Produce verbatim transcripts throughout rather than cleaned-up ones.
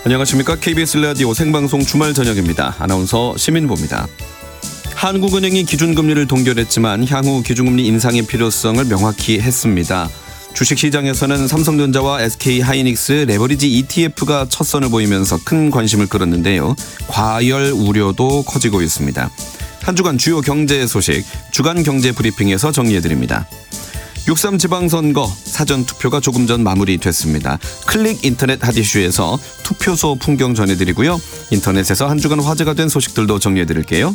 안녕하십니까. 케이비에스 라디오 생방송 주말 저녁입니다. 아나운서 시민보입니다. 한국은행이 기준금리를 동결했지만 향후 기준금리 인상의 필요성을 명확히 했습니다. 주식시장에서는 삼성전자와 에스케이하이닉스 레버리지 이티에프가 첫 선을 보이면서 큰 관심을 끌었는데요. 과열 우려도 커지고 있습니다. 한 주간 주요 경제 소식 주간 경제 브리핑에서 정리해드립니다. 육삼 지방선거 사전투표가 조금 전 마무리됐습니다. 클릭 인터넷 핫이슈에서 투표소 풍경 전해드리고요. 인터넷에서 한 주간 화제가 된 소식들도 정리해드릴게요.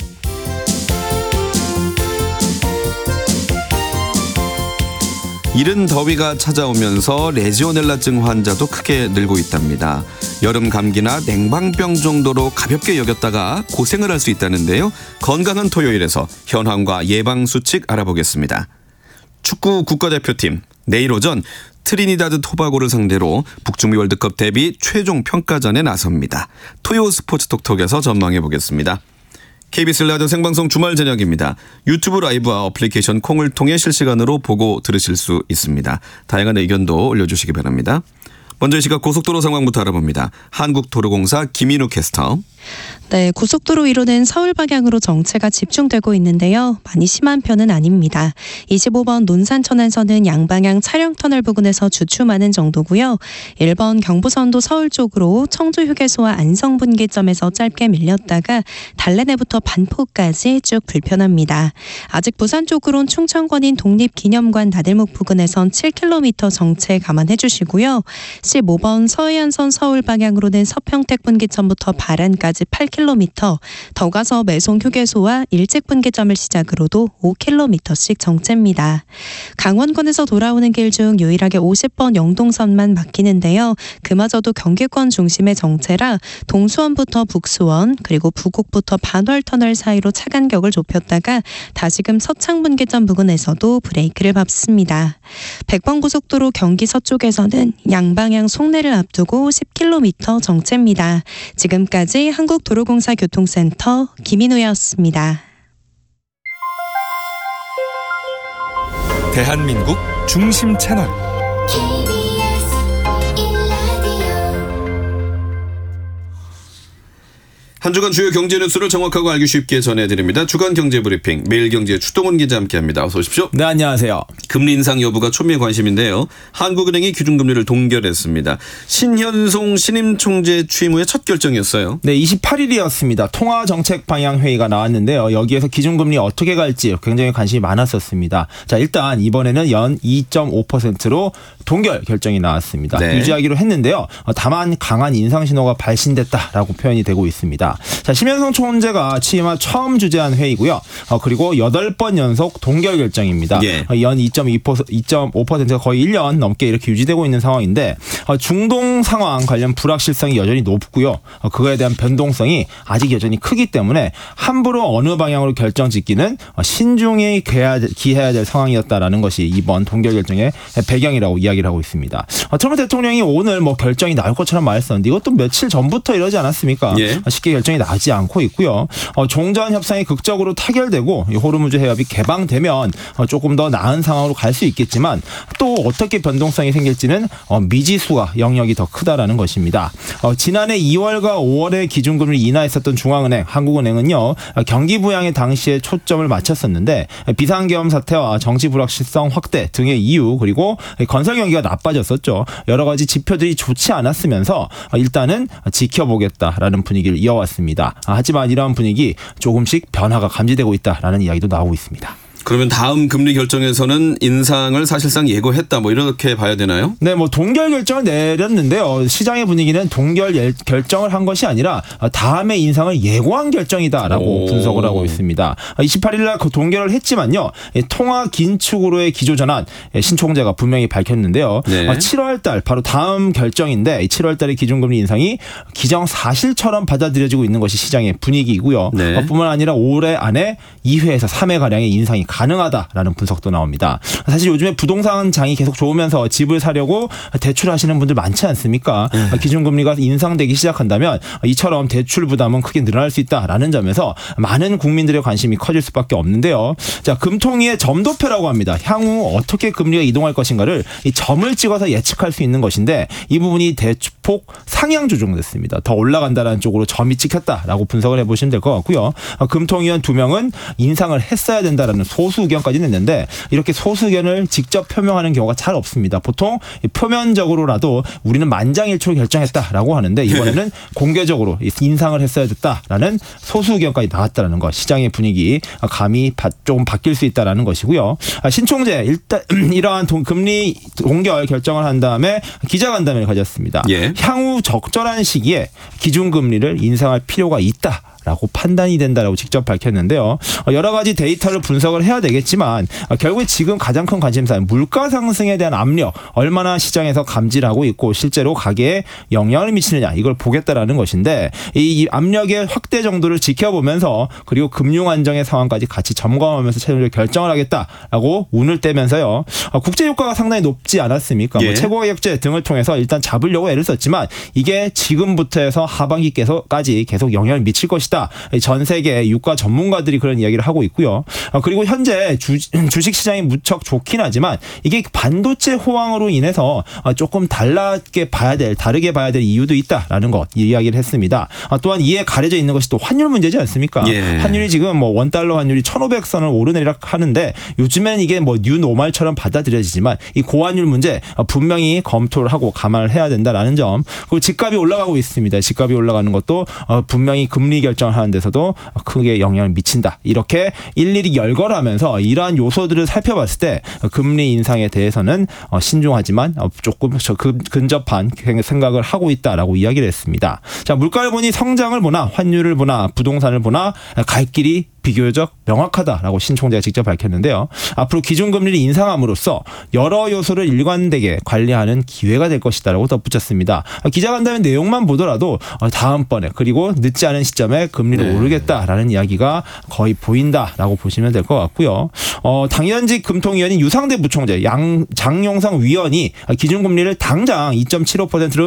이른 더위가 찾아오면서 레지오넬라증 환자도 크게 늘고 있답니다. 여름 감기나 냉방병 정도로 가볍게 여겼다가 고생을 할 수 있다는데요. 건강한 토요일에서 현황과 예방 수칙 알아보겠습니다. 축구 국가대표팀 내일 오전 트리니다드 토바고를 상대로 북중미 월드컵 대비 최종 평가전에 나섭니다. 토요 스포츠 톡톡에서 전망해 보겠습니다. 케이비에스 라디오 생방송 주말 저녁입니다. 유튜브 라이브와 어플리케이션 콩을 통해 실시간으로 보고 들으실 수 있습니다. 다양한 의견도 올려주시기 바랍니다. 먼저 이 시각 고속도로 상황부터 알아봅니다. 한국도로공사 김인우 캐스터. 네, 고속도로 위로는 서울 방향으로 정체가 집중되고 있는데요. 많이 심한 편은 아닙니다. 이십오 번 논산천안선은 양방향 차량터널 부근에서 주춤하는 정도고요. 일 번 경부선도 서울 쪽으로 청주휴게소와 안성분기점에서 짧게 밀렸다가 달래내부터 반포까지 쭉 불편합니다. 아직 부산 쪽으론 충청권인 독립기념관 나들목 부근에선 칠 킬로미터 정체 감안해 주시고요. 십오 번 서해안선 서울 방향으로는 서평택분기점부터 바란까지 팔 킬로미터, 더 가서 매송휴게소와 일직분기점을 시작으로도 오 킬로미터씩 정체입니다. 강원권에서 돌아오는 길 중 유일하게 오십 번 영동선만 막히는데요. 그마저도 경기권 중심의 정체라 동수원부터 북수원 그리고 부곡부터 반월터널 사이로 차 간격을 좁혔다가 다시금 서창분기점 부근에서도 브레이크를 밟습니다. 백번고속도로 경기 서쪽에서는 양방향 송내를 앞두고 십 킬로미터 정체입니다. 지금까지 한국도로공사 교통센터 김인우였습니다. 대한민국 중심 채널 한 주간 주요 경제 뉴스를 정확하고 알기 쉽게 전해드립니다. 주간 경제 브리핑 매일경제 추동훈 기자 함께합니다. 어서 오십시오. 네, 안녕하세요. 금리 인상 여부가 초미의 관심인데요. 한국은행이 기준금리를 동결했습니다. 신현송 신임 총재 취임 후에 첫 결정이었어요. 네, 이십팔 일이었습니다. 통화정책 방향 회의가 나왔는데요. 여기에서 기준금리 어떻게 갈지 굉장히 관심이 많았었습니다. 자, 일단 이번에는 연 이 점 오 퍼센트로 동결 결정이 나왔습니다. 네. 유지하기로 했는데요. 다만 강한 인상 신호가 발신됐다라고 표현이 되고 있습니다. 자, 신현송 총재가 취임 후 처음 주재한 회의고요. 어, 그리고 여덟 번 연속 동결 결정입니다. 예. 어, 연 이 점 오 퍼센트가 거의 일 년 넘게 이렇게 유지되고 있는 상황인데 어, 중동 상황 관련 불확실성이 여전히 높고요. 어, 그거에 대한 변동성이 아직 여전히 크기 때문에 함부로 어느 방향으로 결정 짓기는 어, 신중히 기해야 될 상황이었다라는 것이 이번 동결 결정의 배경이라고 이야기를 하고 있습니다. 어, 트럼프 대통령이 오늘 뭐 결정이 나올 것처럼 말했었는데 이것도 며칠 전부터 이러지 않았습니까? 예. 어, 쉽게 결정이 나지 않고 있고요. 어, 종전 협상이 극적으로 타결되고 이 호르무즈 해협이 개방되면 어, 조금 더 나은 상황으로 갈 수 있겠지만 또 어떻게 변동성이 생길지는 어, 미지수가 영역이 더 크다라는 것입니다. 어, 지난해 이월과 오월에 기준금리를 인하했었던 중앙은행, 한국은행은요. 어, 경기 부양에 당시에 초점을 맞췄었는데 비상계엄 사태와 정치 불확실성 확대 등의 이유 그리고 건설 경기가 나빠졌었죠. 여러 가지 지표들이 좋지 않았으면서 어, 일단은 지켜보겠다라는 분위기를 이어왔습니다. 하지만 이러한 분위기 조금씩 변화가 감지되고 있다라는 이야기도 나오고 있습니다. 그러면 다음 금리 결정에서는 인상을 사실상 예고했다 뭐 이렇게 봐야 되나요? 네, 뭐 동결 결정을 내렸는데요. 시장의 분위기는 동결 결정을 한 것이 아니라 다음에 인상을 예고한 결정이다라고 오. 분석을 하고 있습니다. 이십팔 일 날 그 동결을 했지만요. 통화 긴축으로의 기조 전환 신총재가 분명히 밝혔는데요. 네. 칠월 달 바로 다음 결정인데 칠월 달의 기준금리 인상이 기정사실처럼 받아들여지고 있는 것이 시장의 분위기이고요. 네. 뿐만 아니라 올해 안에 이 회에서 삼 회 가량의 인상이 가능하다라는 분석도 나옵니다. 사실 요즘에 부동산 장이 계속 좋으면서 집을 사려고 대출하시는 분들 많지 않습니까? 네. 기준금리가 인상되기 시작한다면 이처럼 대출 부담은 크게 늘어날 수 있다라는 점에서 많은 국민들의 관심이 커질 수밖에 없는데요. 자, 금통위의 점도표라고 합니다. 향후 어떻게 금리가 이동할 것인가를 이 점을 찍어서 예측할 수 있는 것인데 이 부분이 대폭 상향 조정됐습니다. 더 올라간다는 쪽으로 점이 찍혔다라고 분석을 해보시면 될 것 같고요. 금통위원 두 명은 인상을 했어야 된다라는 소수 의견까지 냈는데 이렇게 소수 의견을 직접 표명하는 경우가 잘 없습니다. 보통 표면적으로라도 우리는 만장일치로 결정했다라고 하는데 이번에는 공개적으로 인상을 했어야 됐다라는 소수 의견까지 나왔다는 것. 시장의 분위기 감이 조금 바뀔 수 있다라는 것이고요. 신총재 일단 이러한 동, 금리 동결 결정을 한 다음에 기자간담회를 가졌습니다. 예. 향후 적절한 시기에 기준금리를 인상할 필요가 있다. 라고 판단이 된다라고 직접 밝혔는데요. 여러 가지 데이터를 분석을 해야 되겠지만 결국 지금 가장 큰 관심사는 물가 상승에 대한 압력 얼마나 시장에서 감지를 하고 있고 실제로 가계에 영향을 미치느냐 이걸 보겠다라는 것인데 이 압력의 확대 정도를 지켜보면서 그리고 금융 안정의 상황까지 같이 점검하면서 최종적으로 결정을 하겠다라고 운을 떼면서요. 국제 유가가 상당히 높지 않았습니까? 예. 뭐 최고가격제 등을 통해서 일단 잡으려고 애를 썼지만 이게 지금부터 해서 하반기까지 계속 영향을 미칠 것이다. 전 세계 유가 전문가들이 그런 이야기를 하고 있고요. 그리고 현재 주, 주식 시장이 무척 좋긴 하지만 이게 반도체 호황으로 인해서 조금 달라게 봐야 될, 다르게 봐야 될 이유도 있다라는 것 이야기를 했습니다. 또한 이에 가려져 있는 것이 또 환율 문제지 않습니까? 예. 환율이 지금 뭐 원달러 환율이 천오백 선을 오르내리락 하는데 요즘엔 이게 뭐 뉴노멀처럼 받아들여지지만 이 고환율 문제 분명히 검토를 하고 감안을 해야 된다라는 점. 그리고 집값이 올라가고 있습니다. 집값이 올라가는 것도 분명히 금리 결정 하는 데서도 크게 영향을 미친다. 이렇게 일일이 열거하면서 이러한 요소들을 살펴봤을 때 금리 인상에 대해서는 신중하지만 조금 근접한 생각을 하고 있다라고 이야기를 했습니다. 자, 물가를 보니 성장을 보나 환율을 보나 부동산을 보나 갈 길이 비교적 명확하다라고 신 총재가 직접 밝혔는데요. 앞으로 기준금리를 인상함으로써 여러 요소를 일관되게 관리하는 기회가 될 것이다라고 덧붙였습니다. 기자간담회 내용만 보더라도 다음번에 그리고 늦지 않은 시점에 금리를 네. 오르겠다라는 이야기가 거의 보인다라고 보시면 될 것 같고요. 어, 당연직 금통위원인 유상대 부총재, 양, 장용상 위원이 기준금리를 당장 이 점 칠오 퍼센트로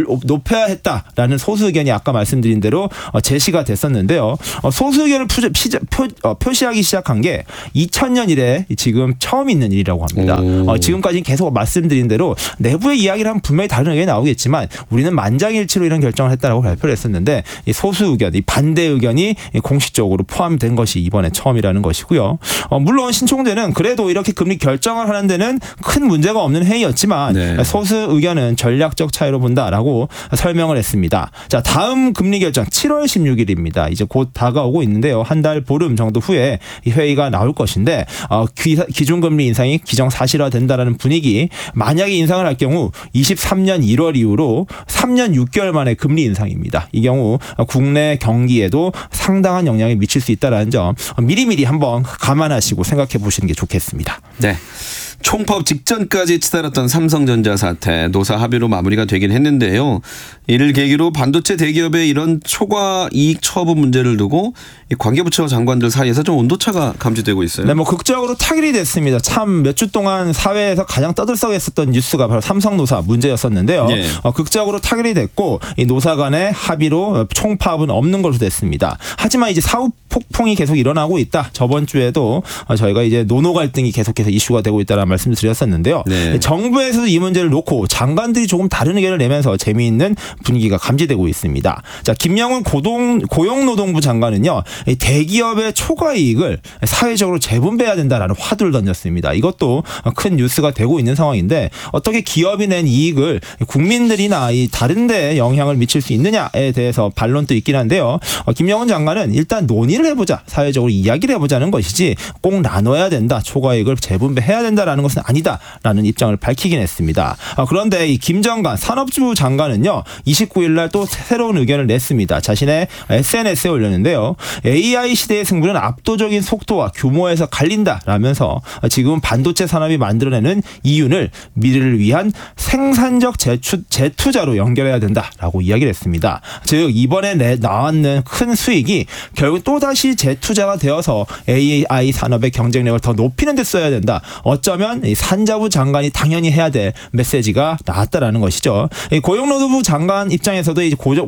높여야 했다라는 소수 의견이 아까 말씀드린 대로 제시가 됐었는데요. 소수 의견을 푸, 피, 표, 어, 표시하기 시작한 게 이천 년 이래 지금 처음 있는 일이라고 합니다. 어, 지금까지 계속 말씀드린 대로 내부의 이야기를 하면 분명히 다른 의견이 나오겠지만 우리는 만장일치로 이런 결정을 했다라고 발표를 했었는데 이 소수 의견, 이 반대 의견이 공식적으로 포함된 것이 이번에 처음이라는 것이고요. 어, 물론 신 총재는 그래도 이렇게 금리 결정을 하는 데는 큰 문제가 없는 회의였지만 네. 소수 의견은 전략적 차이로 본다라고 설명을 했습니다. 자, 다음 금리 결정 칠월 십육일입니다. 이제 곧 다가오고 있는데요. 한 달 보름 정도 후에 이 회의가 나올 것인데 어, 기, 기준금리 인상이 기정사실화된다라는 분위기. 만약에 인상을 할 경우 이십삼 년 일월 이후로 삼 년 육 개월 만에 금리 인상입니다. 이 경우 국내 경기에도 상당한 영향을 미칠 수 있다는 점 미리미리 한번 감안하시고 생각해 보시는 게 좋겠습니다. 네. 총파업 직전까지 치달았던 삼성전자 사태 노사 합의로 마무리가 되긴 했는데요. 이를 계기로 반도체 대기업의 이런 초과 이익 처분 문제를 두고 관계부처 장관들 사이에서 좀 온도차가 감지되고 있어요. 네, 뭐 극적으로 타결이 됐습니다. 참 몇 주 동안 사회에서 가장 떠들썩했었던 뉴스가 바로 삼성노사 문제였었는데요. 예. 어, 극적으로 타결이 됐고 이 노사 간의 합의로 총파업은 없는 것으로 됐습니다. 하지만 이제 사후 폭풍이 계속 일어나고 있다. 저번 주에도 저희가 이제 노노 갈등이 계속해서 이슈가 되고 있다는 말씀을 드렸었는데요. 네. 정부에서도 이 문제를 놓고 장관들이 조금 다른 의견을 내면서 재미있는 분위기가 감지되고 있습니다. 자, 김영훈 고동, 고용노동부 장관은요. 대기업의 초과 이익을 사회적으로 재분배해야 된다라는 화두를 던졌습니다. 이것도 큰 뉴스가 되고 있는 상황인데 어떻게 기업이 낸 이익을 국민들이나 이 다른 데 영향을 미칠 수 있느냐에 대해서 반론도 있긴 한데요. 김영훈 장관은 일단 논의를 해보자. 사회적으로 이야기를 해보자는 것이지 꼭 나눠야 된다. 초과 이익을 재분배해야 된다라는 하는 것은 아니다라는 입장을 밝히긴 했습니다. 그런데 이 김정관 산업부 장관은요 이십구 일 날 또 새로운 의견을 냈습니다. 자신의 에스엔에스에 올렸는데요. 에이아이 시대의 승부는 압도적인 속도와 규모에서 갈린다라면서 지금 반도체 산업이 만들어내는 이윤을 미래를 위한 생산적 재추, 재투자로 연결해야 된다라고 이야기를 했습니다. 즉 이번에 내, 나왔는 큰 수익이 결국 또다시 재투자가 되어서 에이아이 산업의 경쟁력을 더 높이는 데 써야 된다. 어쩌면 산자부 장관이 당연히 해야 될 메시지가 나왔다라는 것이죠. 고용노동부 장관 입장에서도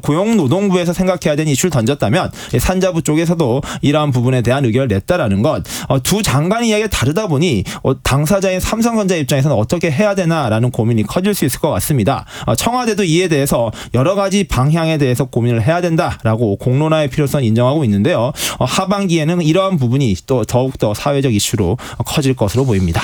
고용노동부에서 생각해야 되는 이슈를 던졌다면 산자부 쪽에서도 이러한 부분에 대한 의견을 냈다라는 것. 두 장관의 이야기가 다르다 보니 당사자인 삼성전자 입장에서는 어떻게 해야 되나라는 고민이 커질 수 있을 것 같습니다. 청와대도 이에 대해서 여러 가지 방향에 대해서 고민을 해야 된다라고 공론화의 필요성을 인정하고 있는데요. 하반기에는 이러한 부분이 또 더욱더 사회적 이슈로 커질 것으로 보입니다.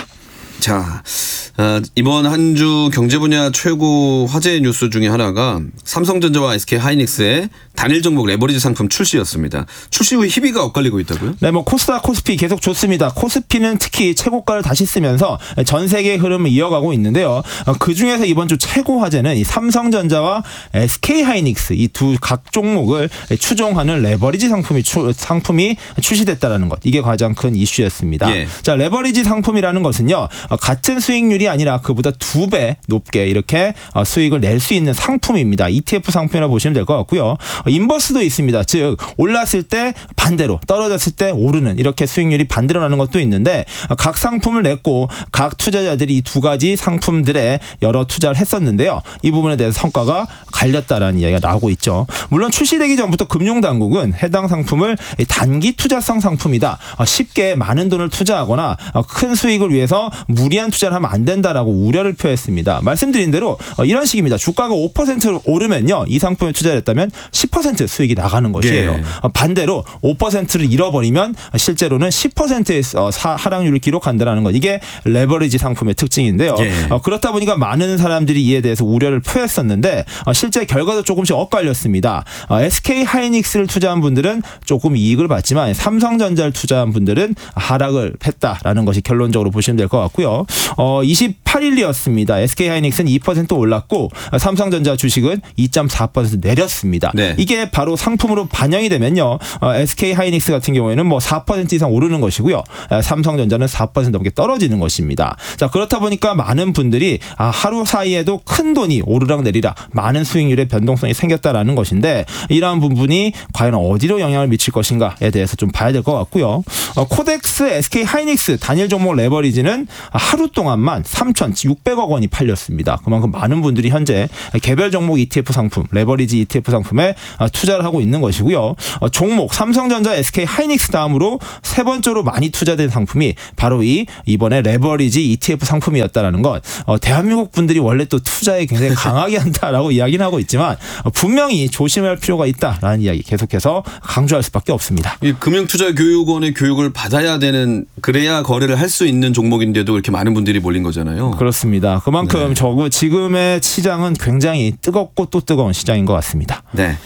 자, 어, 이번 한 주 경제 분야 최고 화제 뉴스 중에 하나가 삼성전자와 에스케이하이닉스의 단일 종목 레버리지 상품 출시였습니다. 출시 후에 희비가 엇갈리고 있다고요? 네, 뭐 코스닥, 코스피 계속 좋습니다. 코스피는 특히 최고가를 다시 쓰면서 전 세계의 흐름을 이어가고 있는데요. 그 중에서 이번 주 최고 화제는 이 삼성전자와 에스케이하이닉스 이 두 각 종목을 추종하는 레버리지 상품이 추, 상품이 출시됐다라는 것. 이게 가장 큰 이슈였습니다. 예. 자, 레버리지 상품이라는 것은요. 같은 수익률이 아니라 그보다 두 배 높게 이렇게 수익을 낼 수 있는 상품입니다. 이티에프 상품이라고 보시면 될 것 같고요. 인버스도 있습니다. 즉 올랐을 때 반대로 떨어졌을 때 오르는 이렇게 수익률이 반대로 나는 것도 있는데 각 상품을 냈고 각 투자자들이 이 두 가지 상품들에 여러 투자를 했었는데요. 이 부분에 대해서 성과가 갈렸다라는 이야기가 나오고 있죠. 물론 출시되기 전부터 금융당국은 해당 상품을 단기 투자성 상품이다. 쉽게 많은 돈을 투자하거나 큰 수익을 위해서 무리한 투자를 하면 안 된다라고 우려를 표했습니다. 말씀드린 대로 이런 식입니다. 주가가 오 퍼센트 오르면요. 이 상품에 투자를 했다면 십 퍼센트 수익이 나가는 것이에요. 예. 반대로 오 퍼센트를 잃어버리면 실제로는 십 퍼센트의 하락률을 기록한다는 것. 이게 레버리지 상품의 특징인데요. 예. 그렇다 보니까 많은 사람들이 이에 대해서 우려를 표했었는데 실제 결과도 조금씩 엇갈렸습니다. 에스케이하이닉스를 투자한 분들은 조금 이익을 봤지만 삼성전자를 투자한 분들은 하락을 했다라는 것이 결론적으로 보시면 될 것 같고요. 어, 이십팔 일이었습니다. 에스케이하이닉스는 이 퍼센트 올랐고 삼성전자 주식은 이 점 사 퍼센트 내렸습니다. 네. 이게 바로 상품으로 반영이 되면요. 어, 에스케이하이닉스 같은 경우에는 뭐 사 퍼센트 이상 오르는 것이고요. 삼성전자는 사 퍼센트 넘게 떨어지는 것입니다. 자, 그렇다 보니까 많은 분들이 아, 하루 사이에도 큰 돈이 오르락 내리락 많은 수익률의 변동성이 생겼다라는 것인데 이러한 부분이 과연 어디로 영향을 미칠 것인가에 대해서 좀 봐야 될 것 같고요. 어, 코덱스 에스케이하이닉스 단일 종목 레버리지는 하루 동안만 삼천육백억 원이 팔렸습니다. 그만큼 많은 분들이 현재 개별 종목 이티에프 상품, 레버리지 이티에프 상품에 투자를 하고 있는 것이고요. 종목 삼성전자, 에스케이하이닉스 다음으로 세 번째로 많이 투자된 상품이 바로 이 이번에 레버리지 이티에프 상품이었다라는 것. 대한민국 분들이 원래 또 투자에 굉장히 강하게 한다라고 이야기는 하고 있지만 분명히 조심할 필요가 있다라는 이야기 계속해서 강조할 수밖에 없습니다. 이 금융투자교육원의 교육을 받아야 되는 그래야 거래를 할 수 있는 종목인데도 이렇게 많은 분들이 몰린 거잖아요. 그렇습니다. 그만큼 네. 저거 지금의 시장은 굉장히 뜨겁고 또 뜨거운 시장인 것 같습니다. 네.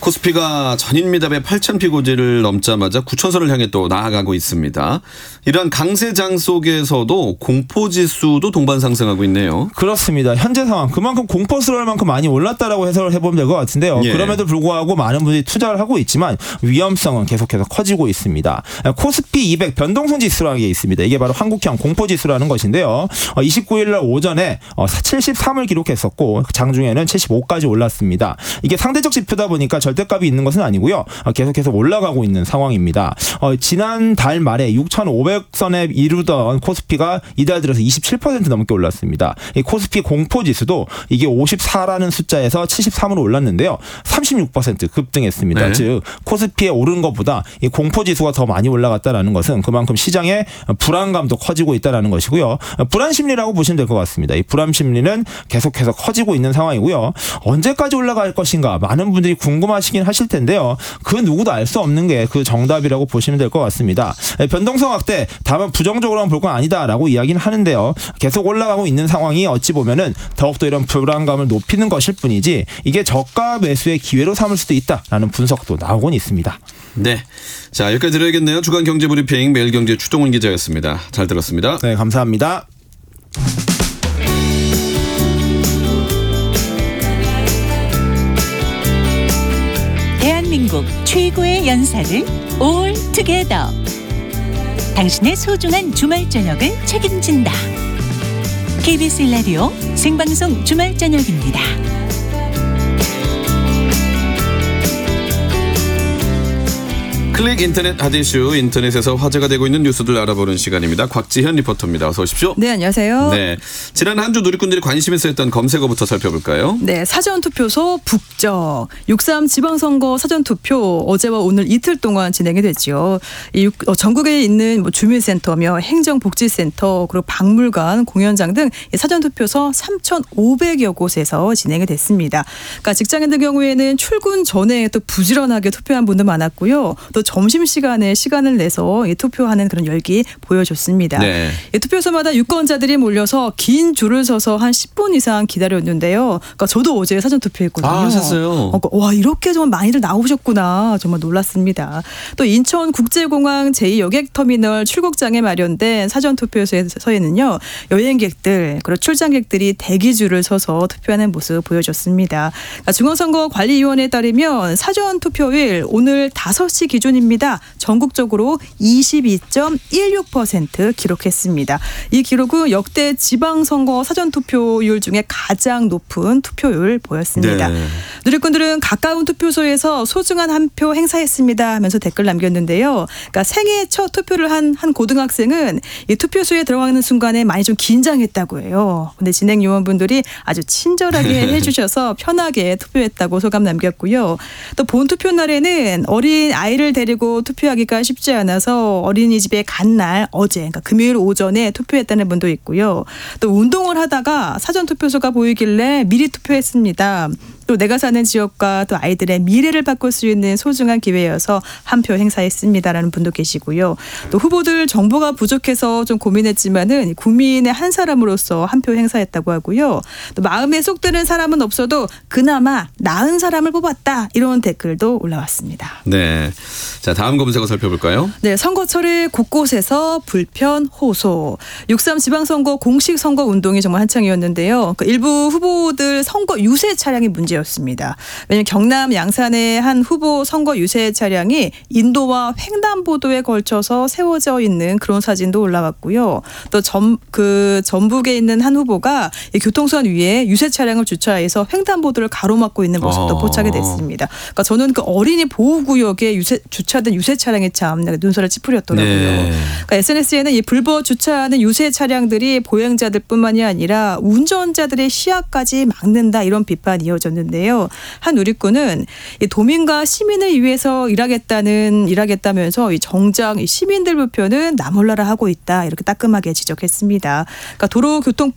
코스피가 전인미답의 팔천 피 고지를 넘자마자 구천 선을 향해 또 나아가고 있습니다. 이러한 강세장 속에서도 공포지수도 동반 상승하고 있네요. 그렇습니다. 현재 상황 그만큼 공포스러울 만큼 많이 올랐다라고 해석을 해보면 될 것 같은데요. 예. 그럼에도 불구하고 많은 분들이 투자를 하고 있지만 위험성은 계속해서 커지고 있습니다. 코스피 이백 변동성 지수라는 게 있습니다. 이게 바로 한국형 공포지수라는 것인데요. 이십구 일 날 오전에 칠십삼을 기록했었고 장중에는 칠십오까지 올랐습니다. 이게 상대적 지표다 보니까 절대값이 있는 것은 아니고요. 계속해서 올라가고 있는 상황입니다. 어, 지난달 말에 육천오백 선에 이르던 코스피가 이달 들어서 이십칠 퍼센트 넘게 올랐습니다. 이 코스피 공포지수도 이게 오십사라는 숫자에서 칠십삼으로 올랐는데요. 삼십육 퍼센트 급등했습니다. 네. 즉 코스피에 오른 것보다 이 공포지수가 더 많이 올라갔다는 것은 그만큼 시장의 불안감도 커지고 있다는 것이고요. 불안 심리라고 보시면 될 것 같습니다. 이 불안 심리는 계속해서 커지고 있는 상황이고요. 언제까지 올라갈 것인가 많은 분들이 궁금하시긴 하실 텐데요. 그 누구도 알 수 없는 게 그 정답이라고 보시면 될 것 같습니다. 변동성 확대 다만 부정적으로만 볼 건 아니다라고 이야기는 하는데요. 계속 올라가고 있는 상황이 어찌 보면은 더욱더 이런 불안감을 높이는 것일 뿐이지 이게 저가 매수의 기회로 삼을 수도 있다라는 분석도 나오곤 있습니다. 네. 자, 여기까지 들어야겠네요. 주간 경제브리핑 매일경제 추동훈 기자였습니다. 잘 들었습니다. 네, 감사합니다. 대한민국 최고의 연사를 올 투게더. 당신의 소중한 주말 저녁을 책임진다. 케이비에스 라디오 생방송 주말 저녁입니다. 클릭 인터넷 핫 이슈, 인터넷에서 화제가 되고 있는 뉴스들 알아보는 시간입니다. 곽지현 리포터입니다. 어서 오십시오. 네, 안녕하세요. 네, 지난 한 주 누리꾼들이 관심 있어 했던 검색어부터 살펴볼까요? 네, 사전투표소 북적. 육삼 지방선거 사전투표 어제와 오늘 이틀 동안 진행이 됐죠. 이 육, 어, 전국에 있는 뭐 주민센터며 행정복지센터 그리고 박물관, 공연장 등 사전투표소 삼천오백여 곳에서 진행이 됐습니다. 그러니까 직장인들 경우에는 출근 전에 또 부지런하게 투표한 분도 많았고요. 또 점심시간에 시간을 내서 투표하는 그런 열기 보여줬습니다. 네. 투표소마다 유권자들이 몰려서 긴 줄을 서서 한 십 분 이상 기다렸는데요. 그러니까 저도 어제 사전투표했거든요. 아, 하셨어요? 어, 와, 이렇게 정말 많이들 나오셨구나. 정말 놀랐습니다. 또 인천국제공항 제이 여객터미널 출국장에 마련된 사전투표소에는요. 여행객들 그리고 출장객들이 대기줄을 서서 투표하는 모습 보여줬습니다. 그러니까 중앙선거관리위원회에 따르면 사전투표일 오늘 다섯 시 기준입니다. 전국적으로 이십이 점 일육 퍼센트 기록했습니다. 이 기록은 역대 지방선거 사전투표율 중에 가장 높은 투표율 보였습니다. 네. 누리꾼들은 가까운 투표소에서 소중한 한 표 행사했습니다 하면서 댓글 남겼는데요. 그러니까 생애 첫 투표를 한, 한 고등학생은 이 투표소에 들어가는 순간에 많이 좀 긴장했다고 해요. 근데 진행 요원분들이 아주 친절하게 해주셔서 편하게 투표했다고 소감 남겼고요. 또 본투표 날에는 어린 아이를 데리고 투표하기가 쉽지 않아서 어린이집에 간 날 어제 그러니까 금요일 오전에 투표했다는 분도 있고요. 또 운동을 하다가 사전투표소가 보이길래 미리 투표했습니다. 또 내가 사는 지역과 또 아이들의 미래를 바꿀 수 있는 소중한 기회여서 한 표 행사했습니다라는 분도 계시고요. 또 후보들 정보가 부족해서 좀 고민했지만은 국민의 한 사람으로서 한 표 행사했다고 하고요. 또 마음에 쏙 드는 사람은 없어도 그나마 나은 사람을 뽑았다 이런 댓글도 올라왔습니다. 네. 자, 다음 검색어 살펴볼까요? 네, 선거철에 곳곳에서 불편 호소. 육삼 지방선거 공식 선거 운동이 정말 한창이었는데요. 그 일부 후보들 선거 유세 차량이 문제였습니다. 왜냐하면 경남 양산의 한 후보 선거 유세 차량이 인도와 횡단보도에 걸쳐서 세워져 있는 그런 사진도 올라왔고요. 또 전, 그 전북에 있는 한 후보가 이 교통선 위에 유세 차량을 주차해서 횡단보도를 가로막고 있는 모습도 어. 포착이 됐습니다. 그러니까 저는 그 어린이 보호구역에 유세, 주차된 유세 차량에 참 눈살을 찌푸렸더라고요. 네. 그러니까 에스엔에스에는 이 불법 주차하는 유세 차량들이 보행자들뿐만이 아니라 운전자들의 시야까지 막는다 이런 비판이 이어졌는데요. 한 누리꾼은 이 도민과 시민을 위해서 일하겠다는 일하겠다면서 이 정작 이 시민들 불편은 나몰라라 하고 있다 이렇게 따끔하게 지적했습니다. 그러니까 도로교통법